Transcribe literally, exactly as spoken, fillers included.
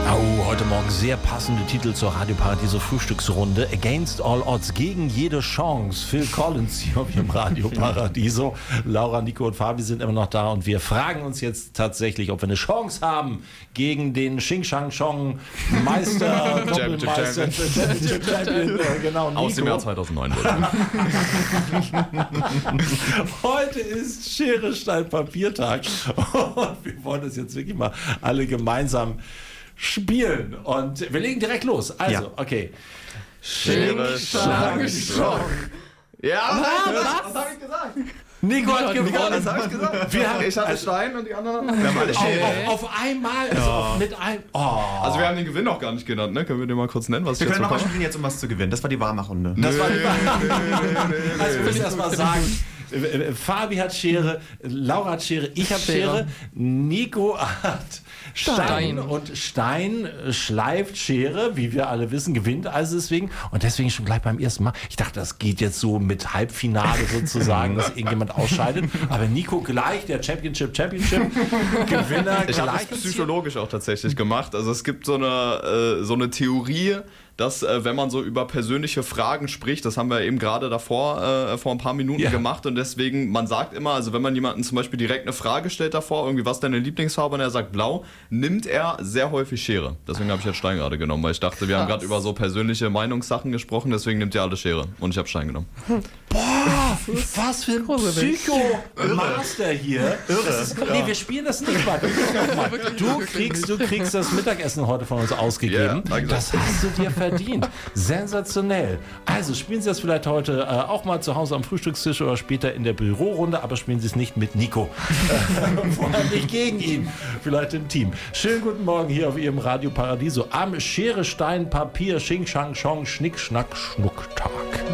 Oh, heute Morgen sehr passende Titel zur Radio Paradiso Frühstücksrunde. Against All Odds, gegen jede Chance. Phil Collins hier auf dem Radio Paradiso. Laura, Nico und Fabi sind immer noch da und wir fragen uns jetzt tatsächlich, ob wir eine Chance haben gegen den Xing Shang Chong Meister, Doppelmeister, Championship Champion, genau, Nico. Aus dem Jahr zweitausendneun. Heute ist Schere, Stein, Papiertag und wir wollen das jetzt wirklich mal alle gemeinsam spielen. Und wir legen direkt los. Also, ja. Okay. Schere, Stein, Stock. Ja, was? Was habe ich gesagt? Nico hat gewonnen. Was habe ich gesagt? Wir haben, ich hatte also, Stein und die anderen. Wir haben alle Schere. Auf, auf einmal, also Ja. auf, mit einem. Oh. Also wir haben den Gewinn noch gar nicht genannt, ne? Können wir den mal kurz nennen, was Wir ich können jetzt nochmal bekomme? spielen jetzt, um was zu gewinnen. Das war die Warmachrunde. Das war die nee, Also wir müssen erst mal sagen, äh, Fabi hat Schere, Laura hat Schere, ich habe Schere, Nico hat Stein, Stein. und Stein schleift Schere, wie wir alle wissen, gewinnt also deswegen und deswegen schon gleich beim ersten Mal. Ich dachte, das geht jetzt so mit Halbfinale sozusagen, dass irgendjemand ausscheidet, aber Nico gleich, der Championship Championship Gewinner. Ich habe gleich das psychologisch auch tatsächlich gemacht. Also es gibt so eine, äh, so eine Theorie, dass äh, wenn man so über persönliche Fragen spricht, das haben wir eben gerade davor äh, vor ein paar Minuten Ja. gemacht und deswegen, man sagt immer, also wenn man jemanden zum Beispiel direkt eine Frage stellt davor, irgendwie was ist deine Lieblingsfarbe und er sagt blau, nimmt er sehr häufig Schere. Deswegen habe ich jetzt Stein gerade genommen, weil ich dachte, wir haben gerade über so persönliche Meinungssachen gesprochen, deswegen nimmt ihr alle Schere und ich habe Stein genommen. Boah, was für ein Psycho-Master hier. Das ist, nee, wir spielen das nicht weiter. Du kriegst, du kriegst das Mittagessen heute von uns ausgegeben. Yeah, danke. Das hast du dir verdient. Sensationell. Also spielen Sie das vielleicht heute äh, auch mal zu Hause am Frühstückstisch oder später in der Bürorunde, aber spielen Sie es nicht mit Nico. Äh, vor allem nicht gegen ihn. Vielleicht im Team. Schönen guten Morgen hier auf Ihrem Radio Paradiso am Schere, Stein, Papier, Xing, Shang, Chong, Schnick, Schnack, Schnuck Tag.